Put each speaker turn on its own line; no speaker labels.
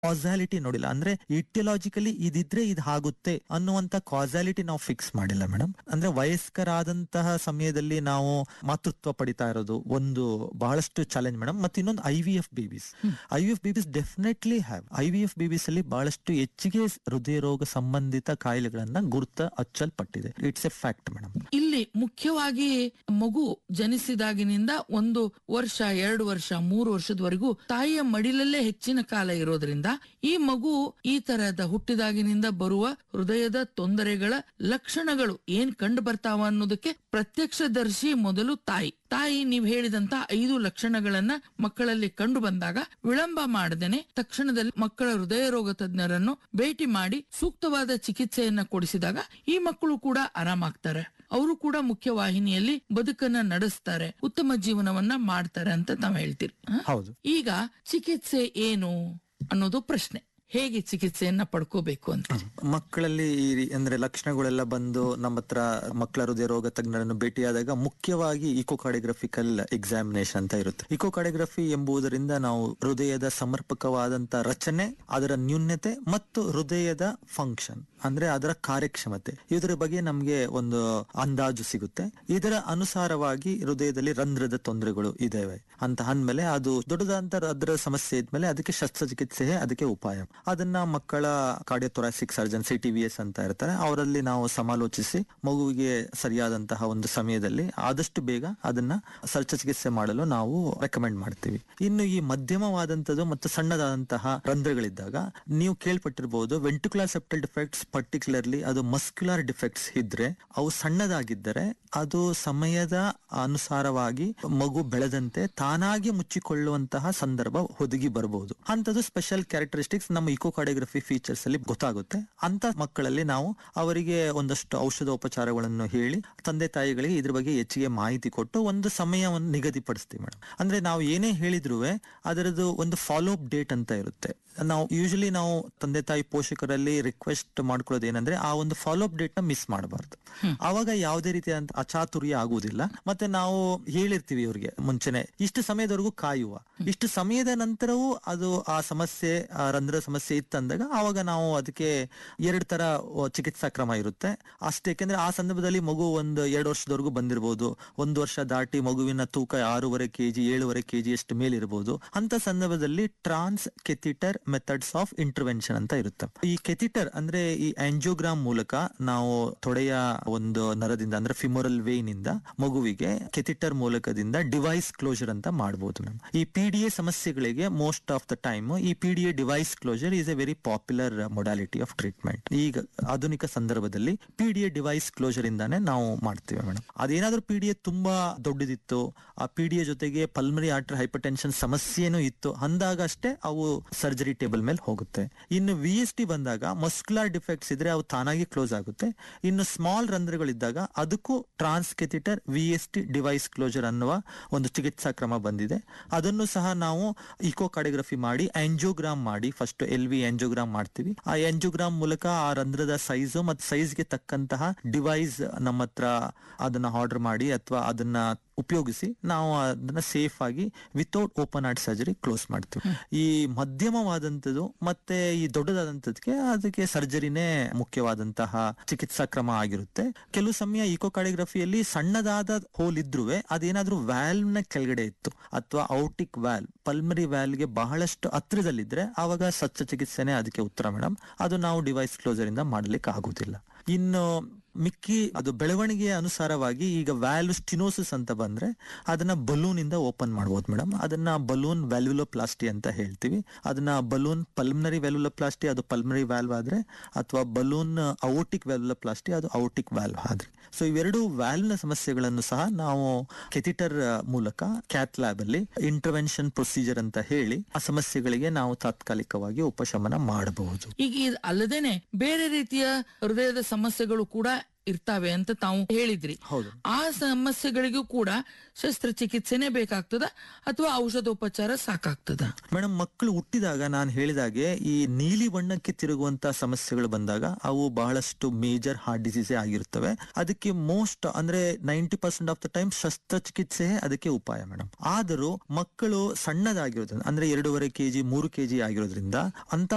Causality ನೋಡಿಲ್ಲ. ಅಂದ್ರೆ ಇಟಿಯಾಲಜಿಕಲಿ ಇದಿದ್ರೆ ಇದು ಆಗುತ್ತೆ ಅನ್ನುವಂತ ಕಾಸಾಲಿಟಿ ನಾವು ಫಿಕ್ಸ್ ಮಾಡಿಲ್ಲ ಮೇಡಮ್. ಅಂದ್ರೆ ವಯಸ್ಕರಾದಂತಹ ಸಮಯದಲ್ಲಿ ನಾವು ಮಾತೃತ್ವ ಪಡಿತಾ ಇರೋದು ಒಂದು ಬಹಳಷ್ಟು ಚಾಲೆಂಜ್ ಮೇಡಮ್. ಮತ್ತೆ ಇನ್ನೊಂದು IVF babies. IVF babies definitely have. IVF babies ಅಲ್ಲಿ ಬಹಳಷ್ಟು ಹೆಚ್ಚಿಗೆ ಹೃದಯ ರೋಗ ಸಂಬಂಧಿತ ಕಾಯಿಲೆಗಳನ್ನ ಗುರುತ ಹಚ್ಚಲ್ಪಟ್ಟಿದೆ. It's A fact madam.
ಇಲ್ಲಿ ಮುಖ್ಯವಾಗಿ ಮಗು ಜನಿಸಿದಾಗಿನಿಂದ 1 ವರ್ಷ 2 ವರ್ಷ 3 ವರ್ಷದವರೆಗೂ ತಾಯಿಯ ಮಡಿಲಲ್ಲೇ ಹೆಚ್ಚಿನ ಕಾಲ ಇರೋದ್ರಿಂದ ಈ ಮಗು ಈ ತರಹದ ಹುಟ್ಟಿದಾಗಿನಿಂದ ಬರುವ ಹೃದಯದ ತೊಂದರೆಗಳ ಲಕ್ಷಣಗಳು ಏನ್ ಕಂಡು ಬರ್ತಾವ ಅನ್ನೋದಕ್ಕೆ ಪ್ರತ್ಯಕ್ಷದರ್ಶಿ ಮೊದಲು ತಾಯಿ ನೀವ್ ಹೇಳಿದಂತ 5 ಲಕ್ಷಣಗಳನ್ನ ಮಕ್ಕಳಲ್ಲಿ ಕಂಡು ಬಂದಾಗ ವಿಳಂಬ ಮಾಡದೇನೆ ತಕ್ಷಣದಲ್ಲಿ ಮಕ್ಕಳ ಹೃದಯ ರೋಗ ತಜ್ಞರನ್ನು ಭೇಟಿ ಮಾಡಿ ಸೂಕ್ತವಾದ ಚಿಕಿತ್ಸೆಯನ್ನ ಕೊಡಿಸಿದಾಗ ಈ ಮಕ್ಕಳು ಕೂಡ ಆರಾಮಾಗ್ತಾರೆ. ಅವರು ಕೂಡ ಮುಖ್ಯವಾಹಿನಿಯಲ್ಲಿ ಬದುಕನ್ನ ನಡೆಸ್ತಾರೆ, ಉತ್ತಮ ಜೀವನವನ್ನ ಮಾಡ್ತಾರೆ ಅಂತ ತಾವ್ ಹೇಳ್ತೀರಿ.
ಹೌದು.
ಈಗ ಚಿಕಿತ್ಸೆ ಏನು ಅನ್ನೋದು ಪ್ರಶ್ನೆ. ಹೇಗೆ ಚಿಕಿತ್ಸೆಯನ್ನ ಪಡ್ಕೋಬೇಕು ಅಂತ
ಮಕ್ಕಳಲ್ಲಿ ಅಂದ್ರೆ ಲಕ್ಷಣಗಳೆಲ್ಲ ಬಂದು ನಮ್ಮ ಹತ್ರ ಮಕ್ಕಳ ಹೃದಯ ರೋಗ ತಜ್ಞರನ್ನು ಭೇಟಿಯಾದಾಗ ಮುಖ್ಯವಾಗಿ ಇಕೋಕಾರ್ಡಿಯೋಗ್ರಫಿಕಲ್ ಎಕ್ಸಾಮಿನೇಷನ್ ಅಂತ ಇರುತ್ತೆ. ಇಕೋಕಾರ್ಡಿಯೋಗ್ರಫಿ ಎಂಬುದರಿಂದ ನಾವು ಹೃದಯದ ಸಮರ್ಪಕವಾದಂತ ರಚನೆ, ಅದರ ನ್ಯೂನ್ಯತೆ ಮತ್ತು ಹೃದಯದ ಫಂಕ್ಷನ್ ಅಂದ್ರೆ ಅದರ ಕಾರ್ಯಕ್ಷಮತೆ, ಇದರ ಬಗ್ಗೆ ನಮ್ಗೆ ಒಂದು ಅಂದಾಜು ಸಿಗುತ್ತೆ. ಇದರ ಅನುಸಾರವಾಗಿ ಹೃದಯದಲ್ಲಿ ರಂಧ್ರದ ತೊಂದರೆಗಳು ಇದಾವೆ ಅಂತ ಅಂದ್ಮೇಲೆ ಅದು ದೊಡ್ಡದಂತ ಅದರ ಸಮಸ್ಯೆ ಇದ್ಮೇಲೆ ಅದಕ್ಕೆ ಶಸ್ತ್ರಚಿಕಿತ್ಸೆ ಅದಕ್ಕೆ ಉಪಾಯ. ಅದನ್ನ ಮಕ್ಕಳ ಕಾರ್ಡಿಯೋಥೊರಾಸಿಕ್ ಸರ್ಜನ್ CTVS ಅಂತ ಇರ್ತಾರೆ, ಅವರಲ್ಲಿ ನಾವು ಸಮಾಲೋಚಿಸಿ ಮಗುವಿಗೆ ಸರಿಯಾದಂತಹ ಒಂದು ಸಮಯದಲ್ಲಿ ಆದಷ್ಟು ಬೇಗ ಅದನ್ನ ಶಸ್ತ್ರಚಿಕಿತ್ಸೆ ಮಾಡಲು ನಾವು ರೆಕಮೆಂಡ್ ಮಾಡ್ತೀವಿ. ಇನ್ನು ಈ ಮಧ್ಯಮವಾದಂತದ್ದು ಮತ್ತು ಸಣ್ಣದಾದಂತಹ ರಂಧ್ರಗಳಿದ್ದಾಗ ನೀವು ಕೇಳ್ಪಟ್ಟಿರಬಹುದು ವೆಂಟ್ರಿಕ್ಯುಲರ್ ಸೆಪ್ಟಲ್ ಡಿಫೆಕ್ಟ್ಸ್, ಪರ್ಟಿಕ್ಯುಲರ್ಲಿ ಅದು ಮಸ್ಕ್ಯುಲರ್ ಡಿಫೆಕ್ಟ್ಸ್ ಇದ್ರೆ ಅವು ಸಣ್ಣದಾಗಿದ್ದರೆ ಅದು ಸಮಯದ ಅನುಸಾರವಾಗಿ ಮಗು ಬೆಳೆದಂತೆ ತಾನಾಗಿ ಮುಚ್ಚಿಕೊಳ್ಳುವಂತಹ ಸಂದರ್ಭ ಒದಗಿ ಬರಬಹುದು. ಅಂತದ್ದು ಸ್ಪೆಷಲ್ ಕ್ಯಾರೆಕ್ಟರಿಸ್ಟಿಕ್ಸ್ ನಮ್ಮ ಇಕೋಕಾರ್ಡಿಯೋಗ್ರಫಿ ಫೀಚರ್ಸ್ ಅಲ್ಲಿ ಗೊತ್ತಾಗುತ್ತೆ. ಅಂತ ಮಕ್ಕಳಲ್ಲಿ ನಾವು ಅವರಿಗೆ ಒಂದಷ್ಟು ಔಷಧೋಪಚಾರಗಳನ್ನು ಹೇಳಿ ತಂದೆ ತಾಯಿಗಳಿಗೆ ಇದ್ರ ಬಗ್ಗೆ ಹೆಚ್ಚಿಗೆ ಮಾಹಿತಿ ಕೊಟ್ಟು ಒಂದು ಸಮಯವನ್ನು ನಿಗದಿಪಡಿಸ್ತೀವಿ ಮೇಡಮ್. ಅಂದ್ರೆ ನಾವು ಏನೇ ಹೇಳಿದ್ರು ಅದರದ್ದು ಒಂದು ಫಾಲೋ ಅಪ್ ಡೇಟ್ ಅಂತ ಇರುತ್ತೆ. ನಾವು ಯೂಶಲಿ ನಾವು ತಂದೆ ತಾಯಿ ಪೋಷಕರಲ್ಲಿ ರಿಕ್ವೆಸ್ಟ್ ಮಾಡ್ಕೊಳ್ಳೋದು ಏನಂದ್ರೆ ಆ ಒಂದು ಫಾಲೋ ಅಪ್ ಡೇಟ್ ನ ಮಿಸ್ ಮಾಡಬಾರ್ದು. ಅವಾಗ ಯಾವುದೇ ರೀತಿಯಾದಂತ ಅಚಾತುರ್ಯ ಆಗುವುದಿಲ್ಲ. ಮತ್ತೆ ನಾವು ಹೇಳಿರ್ತೀವಿ ಇವ್ರಿಗೆ ಮುಂಚೆನೆ ಇಷ್ಟು ಸಮಯದವರೆಗೂ ಕಾಯುವ, ಇಷ್ಟು ಸಮಯದ ನಂತರವೂ ಅದು ಆ ಸಮಸ್ಯೆ ರಂಧ್ರ ಸಮಸ್ಯೆ ಇತ್ತಂದಾಗ ಅವಾಗ ನಾವು ಅದಕ್ಕೆ 2 ತರ ಚಿಕಿತ್ಸಾ ಕ್ರಮ ಇರುತ್ತೆ ಅಷ್ಟೇ. ಯಾಕೆಂದ್ರೆ ಆ ಸಂದರ್ಭದಲ್ಲಿ ಮಗು ಒಂದು 2 ವರ್ಷದವರೆಗೂ ಬಂದಿರಬಹುದು, 1 ವರ್ಷ ದಾಟಿ ಮಗುವಿನ ತೂಕ 6.5 kg 7.5 kg ಅಷ್ಟು ಮೇಲಿರಬಹುದು. ಅಂತ ಸಂದರ್ಭದಲ್ಲಿ ಟ್ರಾನ್ಸ್ ಕೆಥಿಟರ್ ಮೆಥಡ್ಸ್ ಆಫ್ ಇಂಟರ್ವೆನ್ಷನ್ ಅಂತ ಇರುತ್ತೆ. ಈ ಕೆಥಿಟರ್ ಅಂದ್ರೆ ಈ ಆಂಜಿಯೋಗ್ರಾಮ್ ಮೂಲಕ ನಾವು ತೊಡೆಯ ಒಂದು ನರದಿಂದ ಅಂದ್ರೆ ಫಿಮೋರಲ್ ವೇನ್ ಇಂದ ಮಗುವಿಗೆ ಕೆಥಿಟರ್ ಮೂಲಕದಿಂದ ಡಿವೈಸ್ ಕ್ಲೋಜರ್ ಅಂತ ಮಾಡಬಹುದು. ಈ PDA ಸಮಸ್ಯೆಗಳಿಗೆ ಮೋಸ್ಟ್ ಆಫ್ ದ ಟೈಮ್ ಈ PDA device closure is A very popular modality of treatment. ಈಗ ಆಧುನಿಕ ಸಂದರ್ಭದಲ್ಲಿ PDA ಡಿವೈಸ್ ಕ್ಲೋಜರ್ ಇಂದಾನೆ ನಾವು ಮಾಡ್ತೀವಿ ಮೇಡಮ್. ಅದೇನಾದ್ರೂ PDA ತುಂಬಾ ದೊಡ್ಡದಿತ್ತು, ಆ PDA ಜೊತೆಗೆ ಪಲ್ಮರಿ ಆರ್ಟರಿ ಹೈಪರ್ಟೆನ್ಷನ್ ಸಮಸ್ಯೆನೂ ಇತ್ತು ಅಂದಾಗ ಅಷ್ಟೇ ಅವು ಸರ್ಜರಿ ಟೇಬಲ್ ಮೇಲೆ ಹೋಗುತ್ತೆ. ಇನ್ನು VST ಬಂದಾಗ ಮಸ್ಕ್ಯುಲರ್ ಡಿಫೆಕ್ಟ್ಸ್ ಇದ್ರೆ ಅವು ತಾನಾಗಿ ಕ್ಲೋಸ್ ಆಗುತ್ತೆ. ಇನ್ನು ಸ್ಮಾಲ್ ರಂಧ್ರಗಳಿದ್ದಾಗ ಅದಕ್ಕೂ ಟ್ರಾನ್ಸ್ ಕೆಥಿಟರ್ VST ಡಿವೈಸ್ ಕ್ಲೋಜರ್ ಅನ್ನುವ ಒಂದು ಚಿಕಿತ್ಸಾ ಕ್ರಮ ಬಂದಿದೆ. ಅದನ್ನು ಸಹ ನಾವು ಇಕೋಕಾರ್ಡಿಯೋಗ್ರಫಿ ಮಾಡಿ ಆಂಜಿಯೋಗ್ರಾಮ್ ಮಾಡಿ ಫಸ್ಟ್ LV ಆಂಜಿಯೋಗ್ರಾಮ್ ಮಾಡ್ತೀವಿ. ಆ ಆಂಜಿಯೋಗ್ರಾಮ್ ಮೂಲಕ ಆ ರಂಧ್ರದ ಸೈಜ್ ಮತ್ತು ಸೈಜ್ಗೆ ತಕ್ಕಂತಹ ಡಿವೈಸ್ ನಮ್ಮ ಹತ್ರ ಅದನ್ನ ಆರ್ಡರ್ ಮಾಡಿ ಅಥವಾ ಅದನ್ನ ಉಪಯೋಗಿಸಿ ನಾವು ಅದನ್ನ ಸೇಫ್ ಆಗಿ without open heart surgery close ಮಾಡ್ತೀವಿ. ಈ ಮಧ್ಯಮವಾದಂತದ್ದು ಮತ್ತೆ ಈ ದೊಡ್ಡದಾದಂತದಕ್ಕೆ ಅದಕ್ಕೆ ಸರ್ಜರಿನೇ ಮುಖ್ಯವಾದಂತಹ ಚಿಕಿತ್ಸಾ ಕ್ರಮ ಆಗಿರುತ್ತೆ. ಕೆಲವು ಸಮಯ ಇಕೋಕಾರ್ಡಿಯೋಗ್ರಫಿಯಲ್ಲಿ ಸಣ್ಣದಾದ ಹೋಲ್ ಇದ್ರೂ ಅದೇನಾದ್ರೂ ವ್ಯಾಲ್ವ್ ನ ಕೆಳಗಡೆ ಇತ್ತು ಅಥವಾ ಔಟಿಕ್ ವ್ಯಾಲ್ವ್ ಪಲ್ಮರಿ ವ್ಯಾಲ್ವ್ಗೆ ಬಹಳಷ್ಟು ಹತ್ರದಲ್ಲಿದ್ರೆ ಆವಾಗ ಶಸ್ತ್ರಚಿಕಿತ್ಸೆನೇ ಅದಕ್ಕೆ ಉತ್ತರ ಮೇಡಮ್. ಅದು ನಾವು ಡಿವೈಸ್ ಕ್ಲೋಸರ್ ಇಂದ ಮಾಡ್ಲಿಕ್ಕೆ ಆಗುದಿಲ್ಲ. ಇನ್ನು ಮಿಕ್ಕಿ ಅದು ಬೆಳವಣಿಗೆಯ ಅನುಸಾರವಾಗಿ ಈಗ ವ್ಯಾಲ್ವ್ ಸ್ಟಿನೋಸಿಸ್ ಅಂತ ಬಂದ್ರೆ ಅದನ್ನ ಬಲೂನ್ ಇಂದ ಓಪನ್ ಮಾಡಬಹುದು ಮೇಡಮ್. ಅದನ್ನ ಬಲೂನ್ ವ್ಯಾಲ್ವುಲೋಪ್ಲಾಸ್ಟಿ ಅಂತ ಹೇಳ್ತೀವಿ. ಅದನ್ನ ಬಲೂನ್ ಪಲ್ಮನರಿ ವ್ಯಾಲ್ವುಲೋಪ್ಲಾಸ್ಟಿ ಅದು ಪಲ್ಮನರಿ ವ್ಯಾಲ್ವ್ ಆದ್ರೆ, ಅಥವಾ ಬಲೂನ್ ಔಟಿಕ್ ವ್ಯಾಲ್ವುಲೋಪ್ಲಾಸ್ಟಿ ಅದು ಔಟಿಕ್ ವ್ಯಾಲ್ವ್ ಆದ್ರೆ. ಸೊ ಇವೆರಡು ವ್ಯಾಲ್ವ್ ನ ಸಮಸ್ಯೆಗಳನ್ನು ಸಹ ನಾವು ಕೆಥಿಟರ್ ಮೂಲಕ ಕ್ಯಾತ್ ಲ್ಯಾಬ್ ಅಲ್ಲಿ ಇಂಟರ್ವೆನ್ಷನ್ ಪ್ರೊಸೀಜರ್ ಅಂತ ಹೇಳಿ ಆ ಸಮಸ್ಯೆಗಳಿಗೆ ನಾವು ತಾತ್ಕಾಲಿಕವಾಗಿ ಉಪಶಮನ ಮಾಡಬಹುದು.
ಈಗ ಅಲ್ಲದೇನೆ ಬೇರೆ ರೀತಿಯ ಹೃದಯದ ಸಮಸ್ಯೆಗಳು ಕೂಡ ಇರ್ತಾವೆ ಅಂತ ತಾವು ಹೇಳಿದ್ರಿ. ಆ ಸಮಸ್ಯೆಗಳಿಗೂ ಕೂಡ ಶಸ್ತ್ರಚಿಕಿತ್ಸೆನೇ ಬೇಕಾಗ್ತದ ಅಥವಾ ಔಷಧೋಪಚಾರ ಸಾಕಾಗ್ತದ?
ಮೇಡಮ್, ಮಕ್ಕಳು ಹುಟ್ಟಿದಾಗ ನಾನು ಹೇಳಿದಾಗೆ ಈ ನೀಲಿ ಬಣ್ಣಕ್ಕೆ ತಿರುಗುವಂತ ಸಮಸ್ಯೆಗಳು ಬಂದಾಗ ಅವು ಬಹಳಷ್ಟು ಮೇಜರ್ ಹಾರ್ಟ್ ಡಿಸೀಸ್ ಆಗಿರ್ತವೆ. ಅದಕ್ಕೆ ಮೋಸ್ಟ್ ಅಂದ್ರೆ 90% ಆಫ್ ದ ಟೈಮ್ ಶಸ್ತ್ರಚಿಕಿತ್ಸೆ ಅದಕ್ಕೆ ಉಪಾಯ ಮೇಡಮ್. ಆದರೂ ಮಕ್ಕಳು ಸಣ್ಣದಾಗಿರೋದ್ರಿಂದ ಅಂದ್ರೆ 2.5 kg 3 kg ಆಗಿರೋದ್ರಿಂದ ಅಂತ